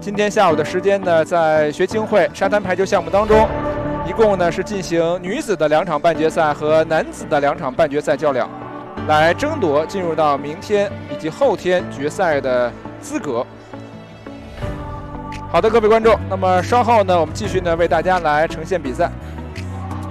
今天下午的时间呢，在学青会沙滩排球项目当中，一共呢是进行女子的2场半决赛和男子的2场半决赛较量，来争夺进入到明天以及后天决赛的资格。好的，各位观众，那么稍后呢，我们继续呢为大家来呈现比赛。